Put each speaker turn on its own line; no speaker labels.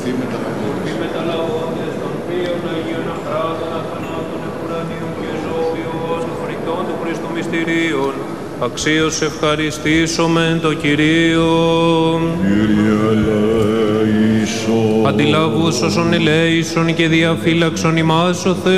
ορθή μεταλαγώντες των οποίων Αγίων Αχράτων, αθανάτων, επουρανίων και ζώπιων, φρικτών του Χριστού μυστηρίων, αξίως ευχαριστήσομεν το Κυρίο.
Κύριε ελέησον.
Αντιλαβούς όσων ελέησον και διαφύλαξον ημάς ο Θεός.